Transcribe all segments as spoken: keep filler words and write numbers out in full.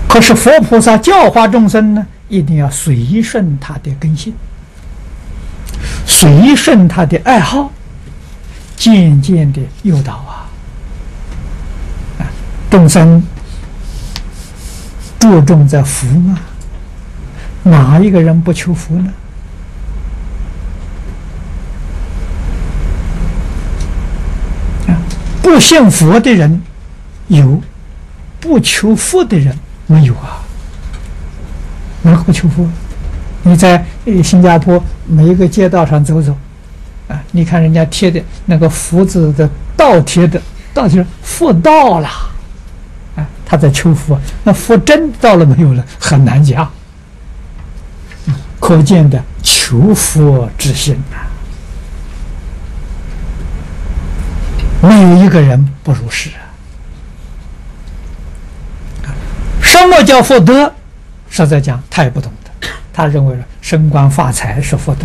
可是佛菩萨教化众生呢，一定要随顺他的根性，随顺他的爱好，渐渐的诱导啊，啊，众生注重在福嘛，哪一个人不求福呢？啊，不信佛的人有，不求福的人没有啊。哪个不求福？你在新加坡每一个街道上走走，啊，你看人家贴的那个福字的倒贴的，倒贴福到了，啊，他在求福，那福真到了没有了？很难讲。可见的求福之心啊，没有一个人不如是啊。什么叫福德？实在讲，他也不懂得。他认为升官发财是福德。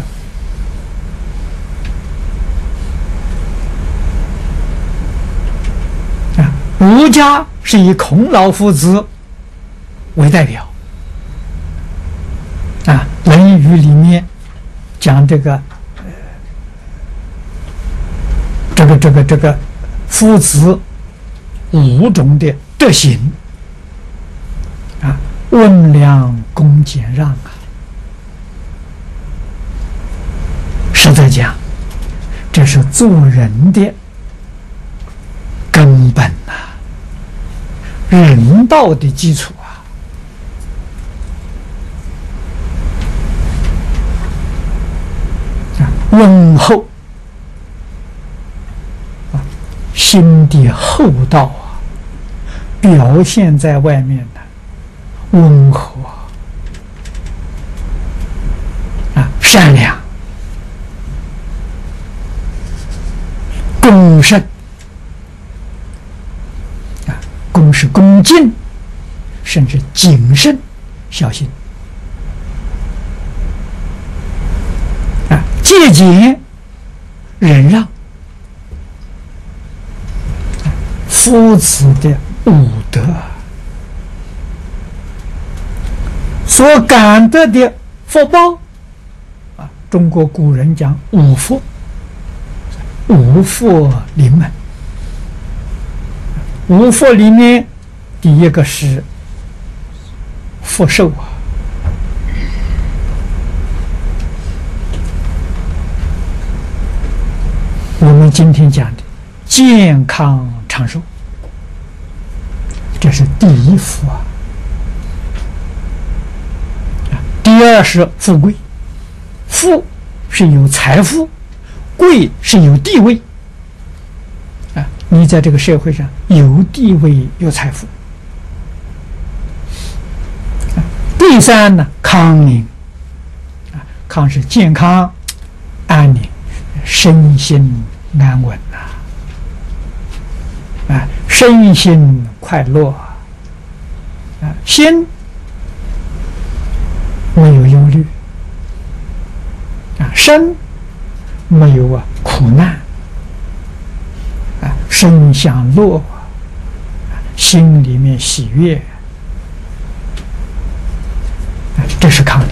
啊，儒家是以孔老夫子为代表。啊，《论语》里面讲这个，呃、这个这个这个夫子五种的德行。啊，温良恭俭让啊，实在讲，这是做人的根本呐、啊，人道的基础啊。啊，温厚啊，心地厚道啊，表现在外面的。温和啊，善良、恭慎啊，恭是恭敬，甚至谨慎、小心啊，节俭、忍让，夫子的五德。所感得的福报啊，中国古人讲五福，五福临门。五福里面，第一个是福寿啊，我们今天讲的健康长寿，这是第一福啊。第二是富贵，富是有财富，贵是有地位啊！你在这个社会上有地位有财富。啊、第三呢，康宁啊，康是健康、安宁、身心安稳呐、啊，啊，身心快乐啊，心。没有忧虑啊，身没有啊苦难啊，身享乐啊，心里面喜悦啊，这是康宁。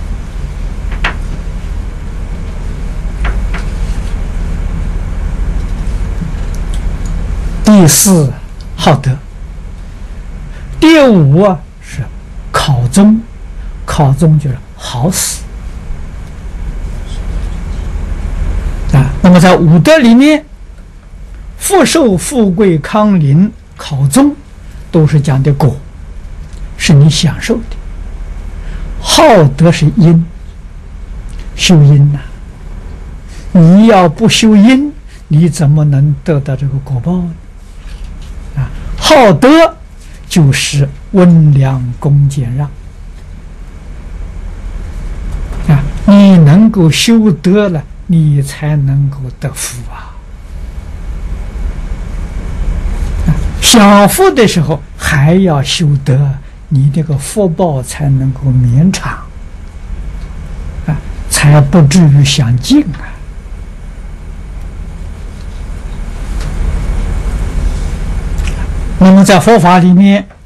第四好德，第五啊是考宗。考宗就是好死啊。那么在五德里面，福寿、富贵、康宁、考宗都是讲的果，是你享受的。好德是因，修因呐、啊。你要不修因，你怎么能得到这个果报呢？啊，好德就是温良恭俭让。啊，你能够修德了，你才能够得福啊！啊，享福的时候还要修德，你这个福报才能够绵长啊，才不至于享尽啊。那么在佛法里面